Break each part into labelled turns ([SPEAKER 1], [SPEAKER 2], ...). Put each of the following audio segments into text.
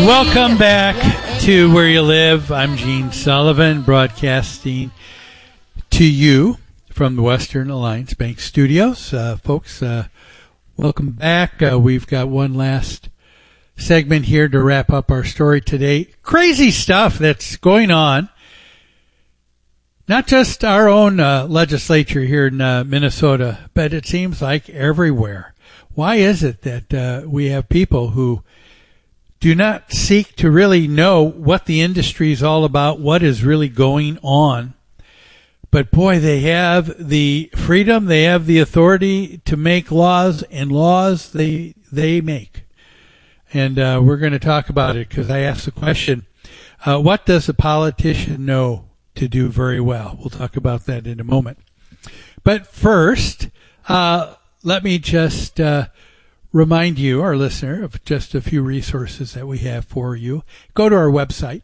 [SPEAKER 1] Welcome back to Where You Live. I'm Gene Sullivan, broadcasting to you from the Western Alliance Bank Studios. Folks, welcome back. We've got one last segment here to wrap up our story today. Crazy stuff that's going on. Not just our own legislature here in Minnesota, but it seems like everywhere. Why is it that we have people who do not seek to really know what the industry is all about, what is really going on? But boy, they have the freedom, they have the authority to make laws, and laws they make. And we're going to talk about it because I asked the question, what does a politician know to do very well? We'll talk about that in a moment. But first, let me just remind you, our listener, of just a few resources that we have for you. Go to our website,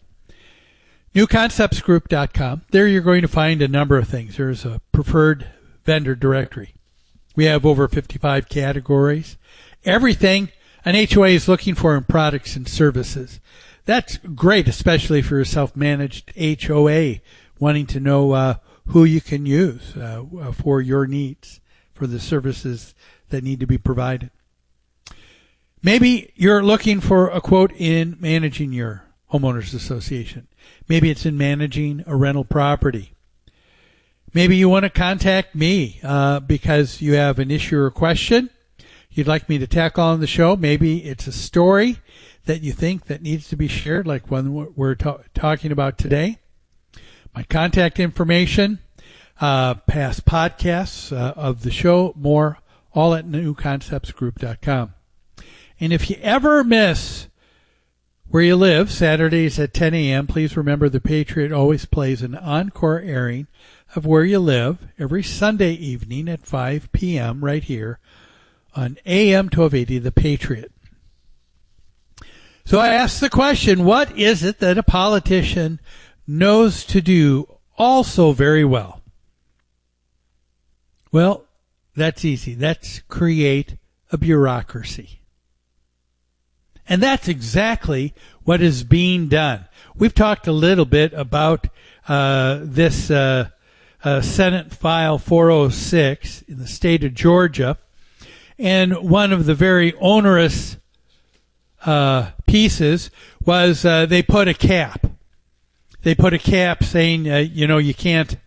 [SPEAKER 1] newconceptsgroup.com. There you're going to find a number of things. There's a preferred vendor directory. We have over 55 categories. Everything an HOA is looking for in products and services. That's great, especially for a self-managed HOA, wanting to know who you can use for your needs, for the services that need to be provided. Maybe you're looking for a quote in managing your homeowners association. Maybe it's in managing a rental property. Maybe you want to contact me because you have an issue or question you'd like me to tackle on the show. Maybe it's a story that you think that needs to be shared, like one we're talking about today. My contact information, past podcasts of the show, more, all at newconceptsgroup.com. And if you ever miss Where You Live, Saturdays at 10 a.m., please remember the Patriot always plays an encore airing of Where You Live every Sunday evening at 5 p.m. right here on AM 1280, The Patriot. So I asked the question, what is it that a politician knows to do also very well? Well, that's easy. That's create a bureaucracy. And that's exactly what is being done. We've talked a little bit about this Senate File 406 in the state of Georgia. And one of the very onerous pieces was they put a cap. They put a cap saying, you can't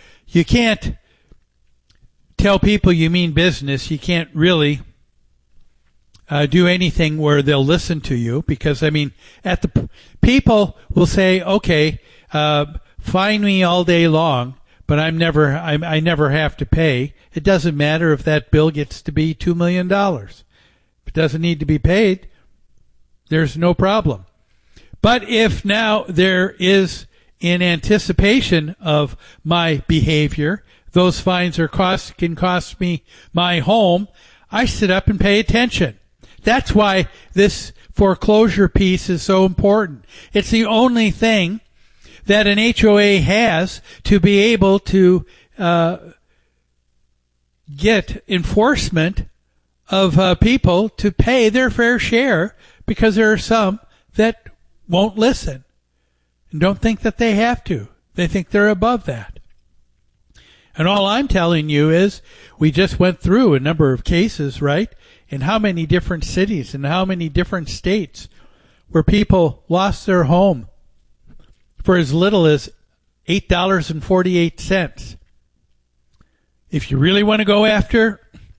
[SPEAKER 1] tell people you mean business. You can't really do anything where they'll listen to you because, people will say, okay, fine me all day long, but I never have to pay. It doesn't matter if that bill gets to be $2 million. If it doesn't need to be paid, there's no problem. But if now there is, in anticipation of my behavior, those fines or costs can cost me my home, I sit up and pay attention. That's why this foreclosure piece is so important. It's the only thing that an HOA has to be able to get enforcement of people to pay their fair share, because there are some that won't listen and don't think that they have to. They think they're above that. And all I'm telling you is we just went through a number of cases, right? In how many different cities and how many different states where people lost their home for as little as $8.48. If you really want to go after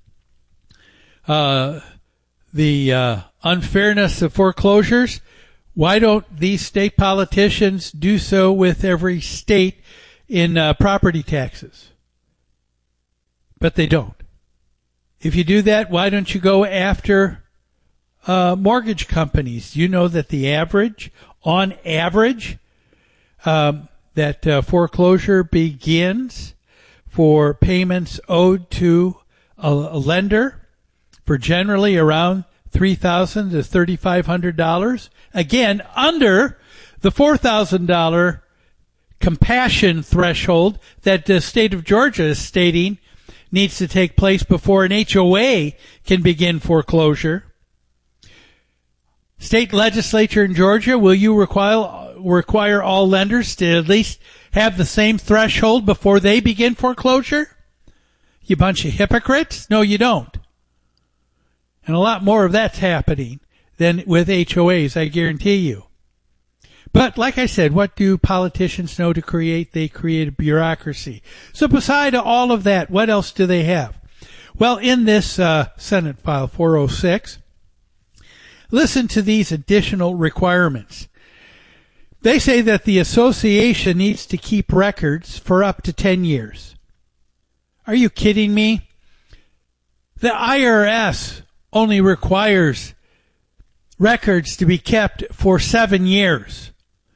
[SPEAKER 1] the unfairness of foreclosures, why don't these state politicians do so with every state in property taxes? But they don't. If you do that, why don't you go after mortgage companies? You know that on average, that foreclosure begins for payments owed to a lender for generally around $3,000 to $3,500. Again, under the $4,000 compassion threshold that the state of Georgia is stating needs to take place before an HOA can begin foreclosure. State legislature in Georgia, will you require all lenders to at least have the same threshold before they begin foreclosure? You bunch of hypocrites? No, you don't. And a lot more of that's happening than with HOAs, I guarantee you. But like I said, what do politicians know to create? They create a bureaucracy. So beside all of that, what else do they have? Well, in this Senate File 406, listen to these additional requirements. They say that the association needs to keep records for up to 10 years. Are you kidding me? The IRS only requires records to be kept for 7 years.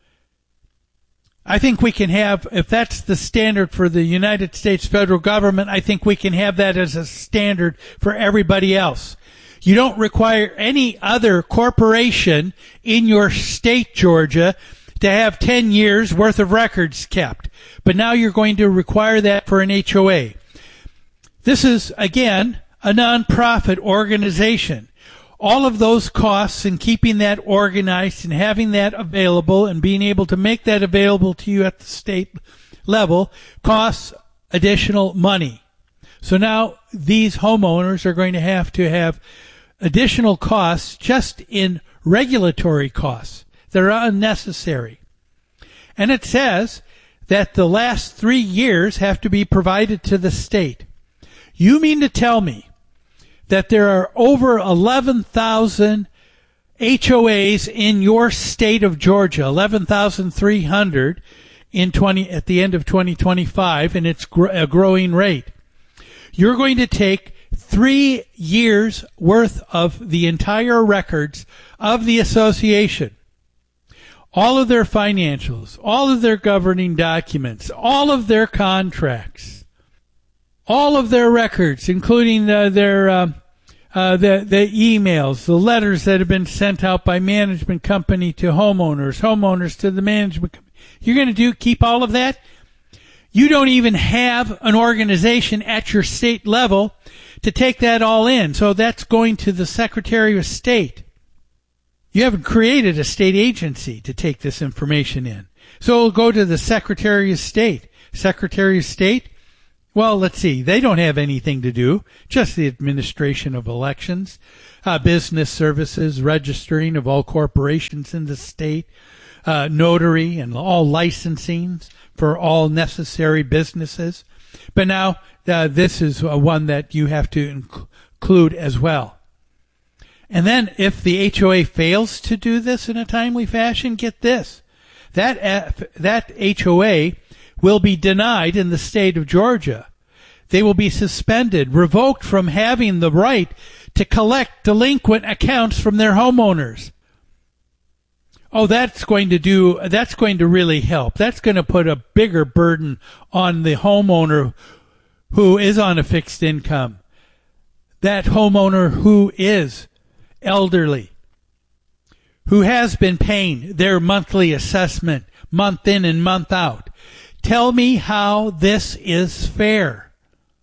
[SPEAKER 1] I think we can have, if that's the standard for the United States federal government, I think we can have that as a standard for everybody else. You don't require any other corporation in your state, Georgia, to have 10 years worth of records kept. But now you're going to require that for an HOA. This is, again, a nonprofit organization. All of those costs and keeping that organized and having that available and being able to make that available to you at the state level costs additional money. So now these homeowners are going to have additional costs just in regulatory costs that are unnecessary. And it says that the last 3 years have to be provided to the state. You mean to tell me that there are over 11,000 HOAs in your state of Georgia, 11,300 at the end of 2025, and it's a growing rate. You're going to take 3 years worth of the entire records of the association, all of their financials, all of their governing documents, all of their contracts, all of their records, including the emails, the letters that have been sent out by management company to homeowners to the management company. You're going to keep all of that? You don't even have an organization at your state level to take that all in. So that's going to the Secretary of State. You haven't created a state agency to take this information in. So it'll go to the Secretary of State. Secretary of State, well, let's see. They don't have anything to do. Just the administration of elections, business services, registering of all corporations in the state, notary and all licensing for all necessary businesses. But now this is one that you have to include as well. And then if the HOA fails to do this in a timely fashion, get this. That HOA will be denied in the state of Georgia. They will be suspended, revoked from having the right to collect delinquent accounts from their homeowners. Oh, that's going to really help. That's going to put a bigger burden on the homeowner who is on a fixed income. That homeowner who is elderly, who has been paying their monthly assessment month in and month out. Tell me how this is fair.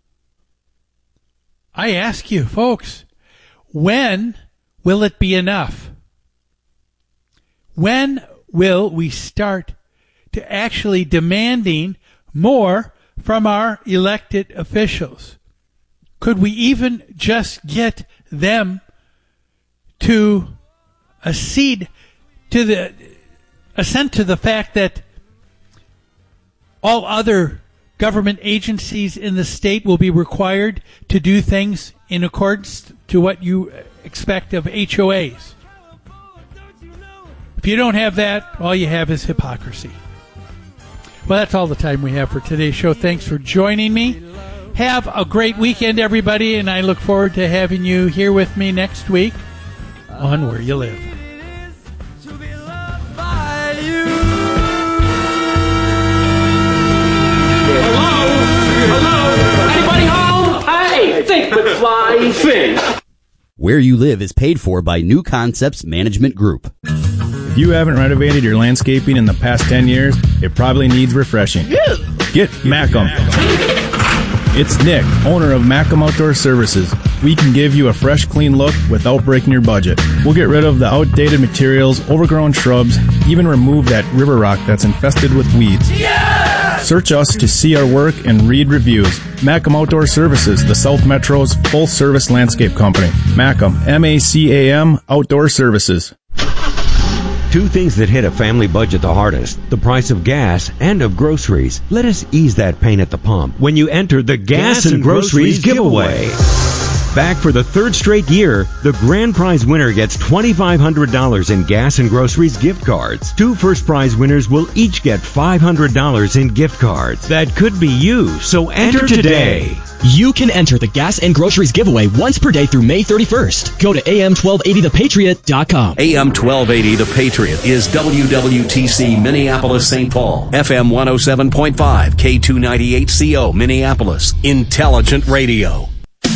[SPEAKER 1] I ask you, folks, when will it be enough? When will we start to actually demanding more from our elected officials? Could we even just get them to assent to the fact that all other government agencies in the state will be required to do things in accordance to what you expect of HOAs? If you don't have that, all you have is hypocrisy. Well, that's all the time we have for today's show. Thanks for joining me. Have a great weekend, everybody, and I look forward to having you here with me next week on Where You Live.
[SPEAKER 2] Hello? Anybody home? Hey, think McFly, think.
[SPEAKER 3] Where You Live is paid for by New Concepts Management Group.
[SPEAKER 4] If you haven't renovated your landscaping in the past 10 years, it probably needs refreshing. Get Macum. It's Nick, owner of Macum Outdoor Services. we can give you a fresh, clean look without breaking your budget. We'll get rid of the outdated materials, overgrown shrubs, even remove that river rock that's infested with weeds. Yeah! Search us to see our work and read reviews. Macam Outdoor Services, the South Metro's full-service landscape company. Macam, M-A-C-A-M, Outdoor Services.
[SPEAKER 5] Two things that hit a family budget the hardest: the price of gas and of groceries. Let us ease that pain at the pump when you enter the Gas and Groceries Giveaway. Back for the third straight year, the grand prize winner gets $2,500 in gas and groceries gift cards. Two first prize winners will each get $500 in gift cards. That could be you, so enter today.
[SPEAKER 6] You can enter the Gas and Groceries Giveaway once per day through May 31st. Go to am1280thepatriot.com.
[SPEAKER 7] AM 1280 The Patriot is WWTC Minneapolis St. Paul, FM 107.5, K298CO Minneapolis, Intelligent Radio.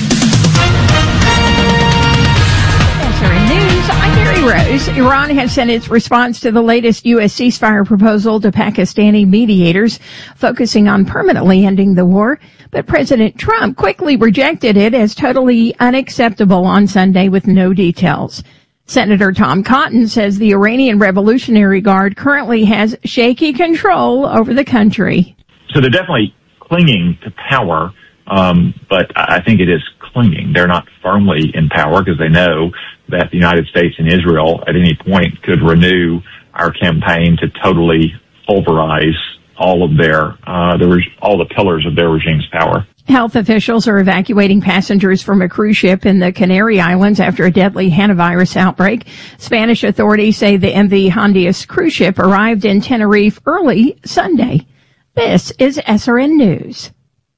[SPEAKER 8] I'm Mary Rose. Iran has sent its response to the latest U.S. ceasefire proposal to Pakistani mediators, focusing on permanently ending the war. But President Trump quickly rejected it as totally unacceptable on Sunday with no details. Senator Tom Cotton says the Iranian Revolutionary Guard currently has shaky control over the country.
[SPEAKER 9] So they're definitely clinging to power, but I think it is clinging. They're not firmly in power because they know that the United States and Israel at any point could renew our campaign to totally pulverize all of their all the pillars of their regime's power.
[SPEAKER 8] Health officials are evacuating passengers from a cruise ship in the Canary Islands after a deadly hantavirus outbreak. Spanish authorities say the MV Hondias cruise ship arrived in Tenerife early Sunday. This is SRN News.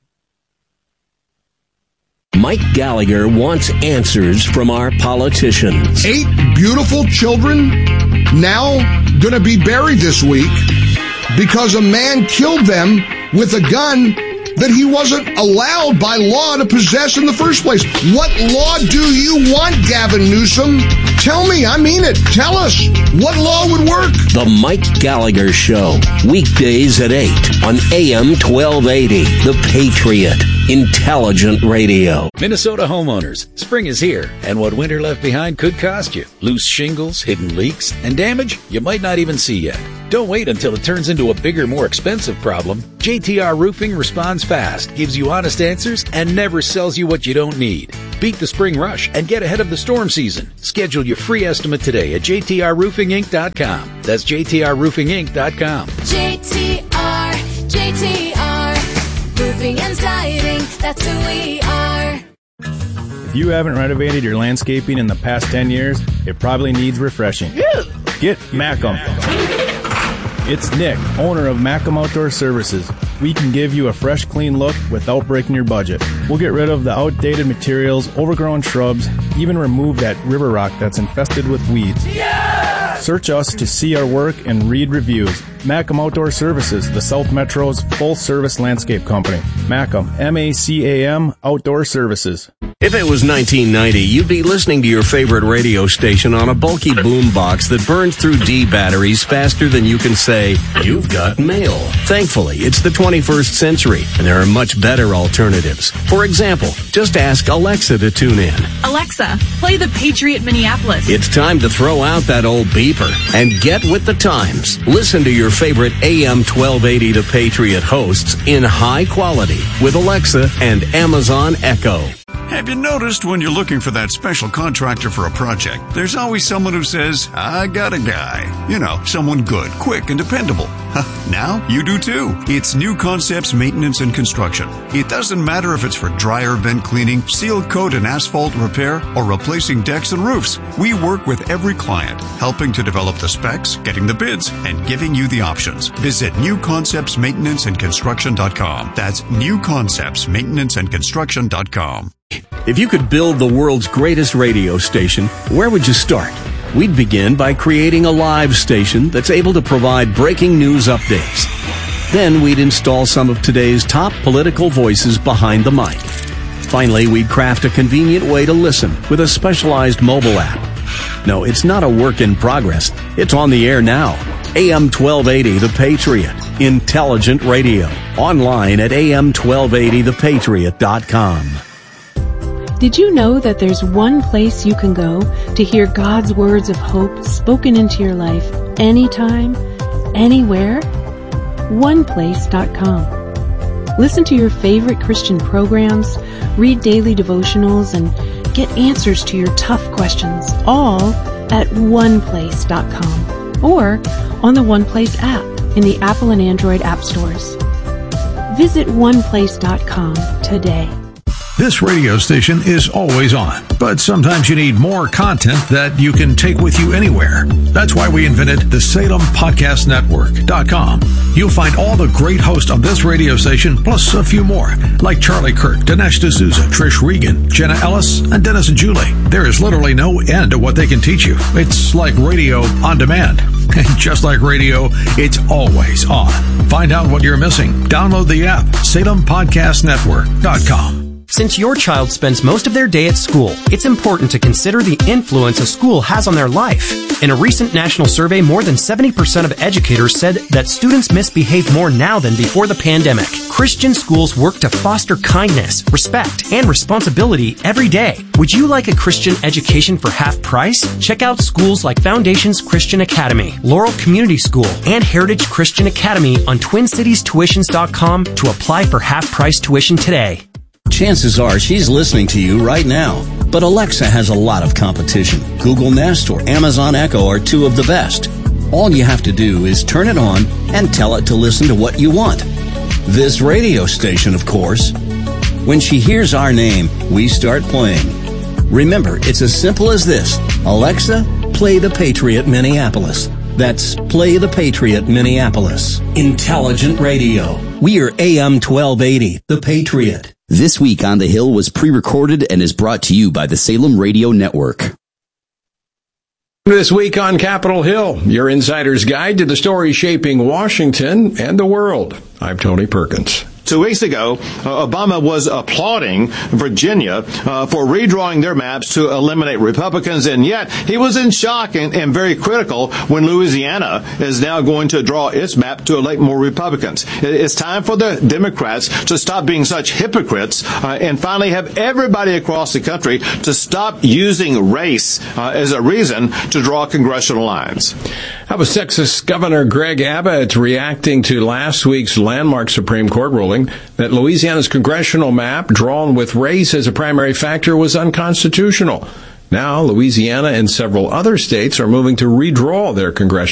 [SPEAKER 7] Mike Gallagher wants answers from our politicians.
[SPEAKER 10] 8 beautiful children now going to be buried this week because a man killed them with a gun that he wasn't allowed by law to possess in the first place. What law do you want, Gavin Newsom? Tell me. I mean it. Tell us. What law would work?
[SPEAKER 7] The Mike Gallagher Show. Weekdays at 8 on AM 1280. The Patriot. Intelligent Radio.
[SPEAKER 11] Minnesota homeowners, spring is here, and what winter left behind could cost you. Loose shingles, hidden leaks, and damage you might not even see yet. Don't wait until it turns into a bigger, more expensive problem. JTR Roofing responds fast, gives you honest answers, and never sells you what you don't need. Beat the spring rush and get ahead of the storm season. Schedule your free estimate today at jtrroofinginc.com. That's jtrroofinginc.com.
[SPEAKER 12] JTR, roofing and siding, that's who we are.
[SPEAKER 4] If you haven't renovated your landscaping in the past 10 years, it probably needs refreshing. Get Macam. It's Nick, owner of Macam Outdoor Services. We can give you a fresh, clean look without breaking your budget. We'll get rid of the outdated materials, overgrown shrubs, even remove that river rock that's infested with weeds. Yeah! Search us to see our work and read reviews. Macam Outdoor Services, the South Metro's full-service landscape company. Macam, M-A-C-A-M, Outdoor Services.
[SPEAKER 7] If it was 1990, you'd be listening to your favorite radio station on a bulky boombox that burns through D batteries faster than you can say, "You've got mail." Thankfully, it's the 21st century, and there are much better alternatives. For example, just ask Alexa to tune in.
[SPEAKER 13] Alexa, play the Patriot Minneapolis.
[SPEAKER 7] It's time to throw out that old beeper and get with the times. Listen to your favorite AM 1280 The Patriot hosts in high quality with Alexa and Amazon Echo.
[SPEAKER 14] Have you noticed when you're looking for that special contractor for a project, there's always someone who says, "I got a guy." You know, someone good, quick, and dependable. Now you do too. It's New Concepts Maintenance and Construction. It doesn't matter if it's for dryer vent cleaning, seal coat and asphalt repair, or replacing decks and roofs. We work with every client, helping to develop the specs, getting the bids, and giving you the options. Visit newconceptsmaintenanceandconstruction.com. That's newconceptsmaintenanceandconstruction.com.
[SPEAKER 7] If you could build the world's greatest radio station, where would you start? We'd begin by creating a live station that's able to provide breaking news updates. Then we'd install some of today's top political voices behind the mic. Finally, we'd craft a convenient way to listen with a specialized mobile app. No, it's not a work in progress. It's on the air now. AM 1280 The Patriot. Intelligent radio. Online at am1280thepatriot.com.
[SPEAKER 15] Did you know that there's one place you can go to hear God's words of hope spoken into your life anytime, anywhere? OnePlace.com. Listen to your favorite Christian programs, read daily devotionals, and get answers to your tough questions, all at OnePlace.com or on the OnePlace app in the Apple and Android app stores. Visit OnePlace.com today.
[SPEAKER 16] This radio station is always on, but sometimes you need more content that you can take with you anywhere. That's why we invented the SalemPodcastNetwork.com. You'll find all the great hosts on this radio station, plus a few more, like Charlie Kirk, Dinesh D'Souza, Trish Regan, Jenna Ellis, and Dennis and Julie. There is literally no end to what they can teach you. It's like radio on demand. And just like radio, it's always on. Find out what you're missing. Download the app, SalemPodcastNetwork.com.
[SPEAKER 17] Since your child spends most of their day at school, it's important to consider the influence a school has on their life. In a recent national survey, more than 70% of educators said that students misbehave more now than before the pandemic. Christian schools work to foster kindness, respect, and responsibility every day. Would you like a Christian education for half price? Check out schools like Foundations Christian Academy, Laurel Community School, and Heritage Christian Academy on TwinCitiesTuitions.com to apply for half price tuition today.
[SPEAKER 7] Chances are she's listening to you right now. But Alexa has a lot of competition. Google Nest or Amazon Echo are two of the best. All you have to do is turn it on and tell it to listen to what you want. This radio station, of course. When she hears our name, we start playing. Remember, it's as simple as this. Alexa, play The Patriot Minneapolis. That's Play the Patriot Minneapolis. Intelligent radio. We are AM 1280, The Patriot.
[SPEAKER 3] This Week on the Hill was pre-recorded and is brought to you by the Salem Radio Network.
[SPEAKER 18] This week on Capitol Hill, your insider's guide to the stories shaping Washington and the world. I'm Tony Perkins.
[SPEAKER 19] 2 weeks ago, Obama was applauding Virginia for redrawing their maps to eliminate Republicans, and yet he was in shock and very critical when Louisiana is now going to draw its map to elect more Republicans. It's time for the Democrats to stop being such hypocrites and finally have everybody across the country to stop using race as a reason to draw congressional lines.
[SPEAKER 18] How was Texas Governor Greg Abbott reacting to last week's landmark Supreme Court ruling that Louisiana's congressional map, drawn with race as a primary factor, was unconstitutional? Now, Louisiana and several other states are moving to redraw their congressional